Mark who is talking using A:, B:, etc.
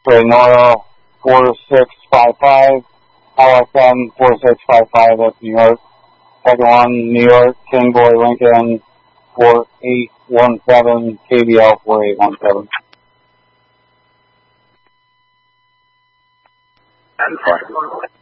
A: X-ray Nora 4655, LSM 4655, that's New York. Second one, New York, King Boy Lincoln 4817, KBL 4817.
B: And fine.